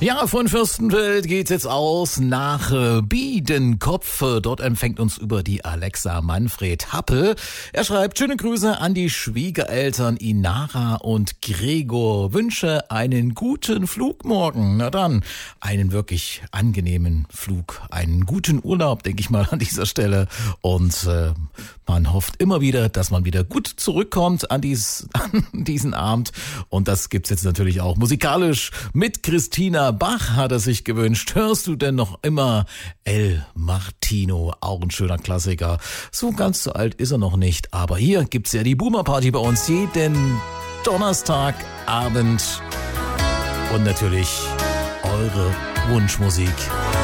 Ja, von Fürstenfeld geht's jetzt aus nach Biedenkopf. Dort empfängt uns über die Alexa Manfred Happel. Er schreibt: Schöne Grüße an die Schwiegereltern Inara und Gregor. Wünsche einen guten Flug morgen. Na dann, einen wirklich angenehmen Flug, einen guten Urlaub, denke ich mal an dieser Stelle. Und man hofft immer wieder, dass man wieder gut zurückkommt an diesen Abend. Und das gibt's jetzt natürlich auch musikalisch mit Christina Bach, hat er sich gewünscht. Hörst du denn noch immer El Martino? Auch ein schöner Klassiker. So ganz so alt ist er noch nicht. Aber hier gibt's ja die Boomer Party bei uns jeden Donnerstagabend. Und natürlich eure Wunschmusik.